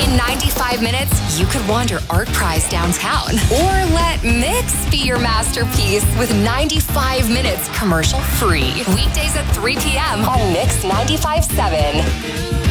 In 95 minutes, you could wander Art Prize downtown or let Mix be your masterpiece with 95 minutes commercial free. Weekdays at 3 p.m. on Mix 95.7.